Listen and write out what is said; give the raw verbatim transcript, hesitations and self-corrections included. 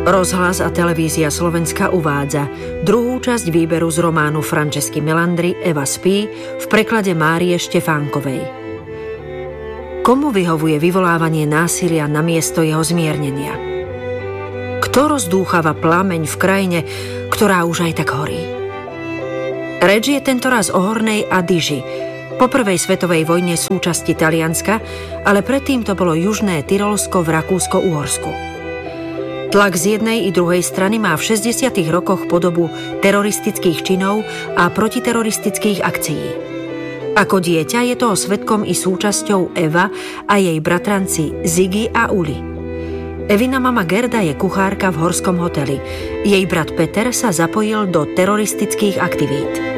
Rozhlas a televízia Slovenska uvádza druhú časť výberu z románu Francesky Melandry Eva spí v preklade Márie Štefánkovej. Komu vyhovuje vyvolávanie násilia namiesto jeho zmiernenia? Kto rozdúchava plameň v krajine, ktorá už aj tak horí? Reč je tentoraz o Hornej Adiži, po prvej svetovej vojne súčasti Talianska, ale predtým to bolo južné Tyrolsko v Rakúsko-Uhorsku. Tlak z jednej i druhej strany má v šesťdesiatych rokoch podobu teroristických činov a protiteroristických akcií. Ako dieťa je toho svedkom i súčasťou Eva a jej bratranci Ziggy a Uli. Evina mama Gerda je kuchárka v horskom hoteli. Jej brat Peter sa zapojil do teroristických aktivít.